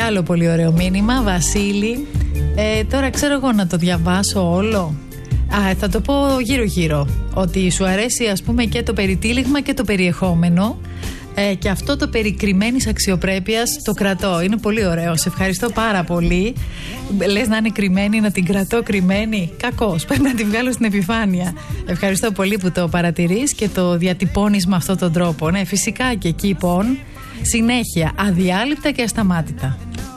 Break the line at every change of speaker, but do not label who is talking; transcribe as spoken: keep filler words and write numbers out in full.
άλλο πολύ ωραίο μήνυμα, Βασίλη. Ε, τώρα ξέρω εγώ να το διαβάσω όλο. Α, θα το πω γύρω-γύρω. Ότι σου αρέσει, ας πούμε, και το περιτύλιγμα και το περιεχόμενο. Ε, και αυτό το περί κρυμμένης αξιοπρέπειας το κρατώ. Είναι πολύ ωραίο. Σε ευχαριστώ πάρα πολύ. Λες να είναι κρυμμένη, να την κρατώ κρυμμένη. Κακώς. Πρέπει να την βγάλω στην επιφάνεια. Ευχαριστώ πολύ που το παρατηρείς και το διατυπώνεις με αυτόν τον τρόπο. Ναι, φυσικά και keep on. Συνέχεια, αδιάλειπτα και ασταμάτητα.